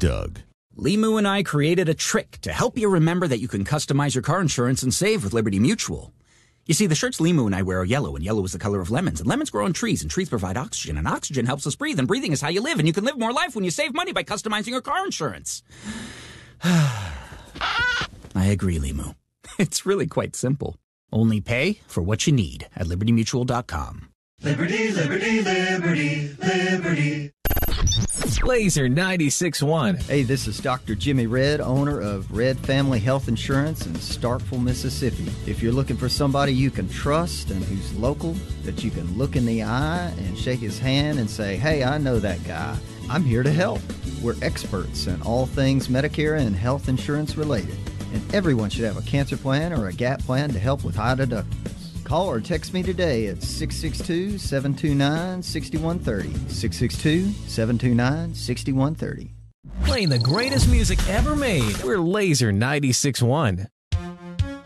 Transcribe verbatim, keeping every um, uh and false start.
Doug. Limu and I created a trick to help you remember that you can customize your car insurance and save with Liberty Mutual. You see, the shirts Limu and I wear are yellow, and yellow is the color of lemons, and lemons grow on trees, and trees provide oxygen, and oxygen helps us breathe, and breathing is how you live, and you can live more life when you save money by customizing your car insurance. I agree, Limu. It's really quite simple. Only pay for what you need at liberty mutual dot com. Liberty, liberty, liberty, liberty. Laser ninety-six point one. Hey, this is Doctor Jimmy Red, owner of Red Family Health Insurance in Starkville, Mississippi. If you're looking for somebody you can trust and who's local, that you can look in the eye and shake his hand and say, hey, I know that guy. I'm here to help. We're experts in all things Medicare and health insurance related. And everyone should have a cancer plan or a gap plan to help with high deductibles. Call or text me today at six six two, seven two nine, six one three zero. six six two, seven two nine, six one three zero. Playing the greatest music ever made. We're Laser ninety-six point one.